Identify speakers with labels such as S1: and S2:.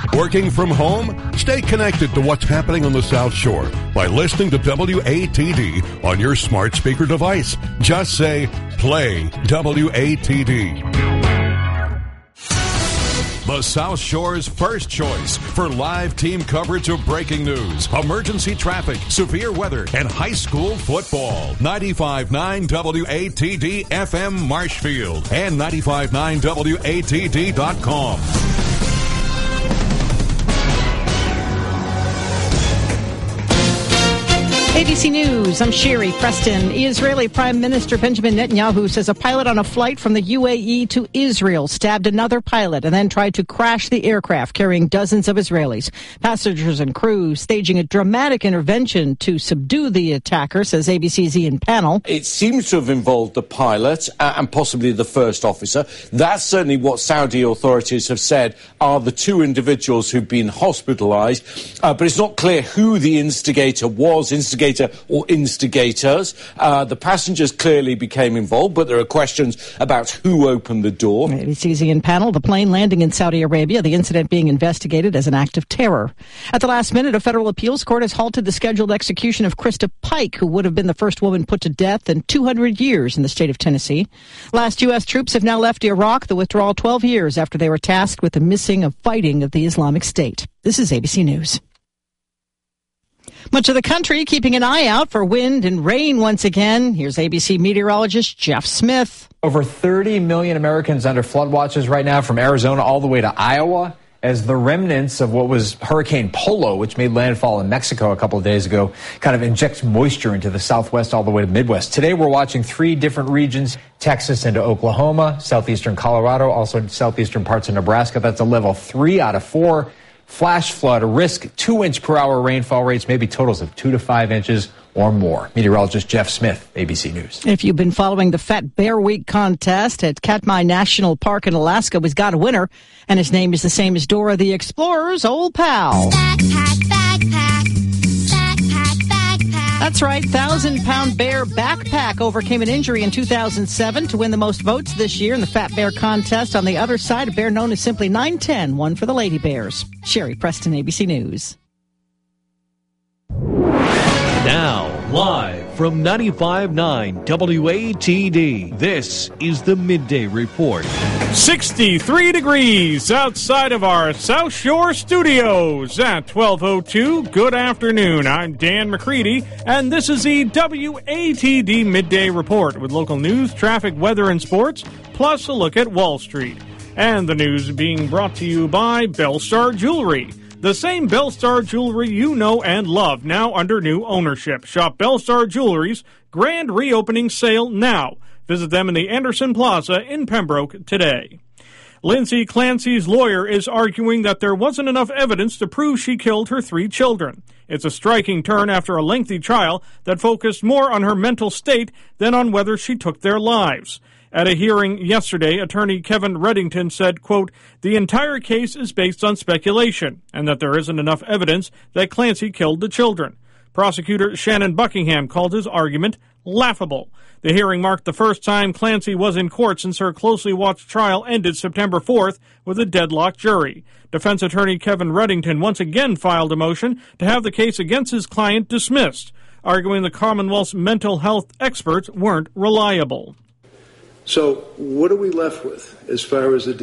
S1: Working from home? Stay connected to what's happening on the South Shore by listening to WATD on your smart speaker device. Just say, play WATD. The South Shore's first choice for live team coverage of breaking news, emergency traffic, severe weather, and high school football. 95.9 WATD FM Marshfield and 95.9 WATD.com.
S2: ABC News, I'm Sherry Preston. Israeli Prime Minister Benjamin Netanyahu says a pilot on a flight from the UAE to Israel stabbed another pilot and then tried to crash the aircraft carrying dozens of Israelis. Passengers and crew staging a dramatic intervention to subdue the attacker, says ABC's Ian Pannell.
S3: It seems to have involved the pilot and possibly the first officer. That's certainly what Saudi authorities have said are the two individuals who've been hospitalized. But it's not clear who the instigator was, or instigators. The passengers clearly became involved, but there are questions about who opened the door.
S2: ABC's Ian Pannell, the plane landing in Saudi Arabia, the incident being investigated as an act of terror. At the last minute, a federal appeals court has halted the scheduled execution of Krista Pike, who would have been the first woman put to death in 200 years in the state of Tennessee. Last U.S. troops have now left Iraq, the withdrawal 12 years after they were tasked with the missing of fighting of the Islamic State. This is ABC News. Much of the country keeping an eye out for wind and rain once again. Here's ABC meteorologist Jeff Smith.
S4: Over 30 million Americans under flood watches right now from Arizona all the way to Iowa as the remnants of what was Hurricane Polo, which made landfall in Mexico a couple of days ago, kind of injects moisture into the southwest all the way to the Midwest. Today we're watching 3 different regions, Texas into Oklahoma, southeastern Colorado, also southeastern parts of Nebraska. That's a level 3 out of 4. Flash flood, risk 2-inch per hour rainfall rates, maybe totals of 2 to 5 inches or more. Meteorologist Jeff Smith, ABC News.
S2: If you've been following the Fat Bear Week contest at Katmai National Park in Alaska, we've got a winner, and his name is the same as Dora the Explorer's old pal.
S5: Backpack, backpack.
S2: That's right, 1,000-pound bear backpack overcame an injury in 2007 to win the most votes this year in the Fat Bear contest. On the other side, a bear known as simply 910 won for the Lady Bears. Sherry Preston, ABC News.
S6: Now, live from 95.9 WATD, this is the Midday Report.
S7: 63 degrees outside of our South Shore studios at 12:02. Good afternoon. I'm Dan McCready, and this is the WATD Midday Report with local news, traffic, weather, and sports, plus a look at Wall Street. And the news being brought to you by Bellstar Jewelry. The same Bellstar Jewelry you know and love, now under new ownership. Shop Bellstar Jewelry's grand reopening sale now. Visit them in the Anderson Plaza in Pembroke today. Lindsay Clancy's lawyer is arguing that there wasn't enough evidence to prove she killed her 3 children. It's a striking turn after a lengthy trial that focused more on her mental state than on whether she took their lives. At a hearing yesterday, attorney Kevin Reddington said, quote, the entire case is based on speculation and that there isn't enough evidence that Clancy killed the children. Prosecutor Shannon Buckingham called his argument laughable. The hearing marked the first time Clancy was in court since her closely watched trial ended September 4th with a deadlocked jury. Defense attorney Kevin Reddington once again filed a motion to have the case against his client dismissed, arguing the Commonwealth's mental health experts weren't reliable.
S8: So what are we left with as far as the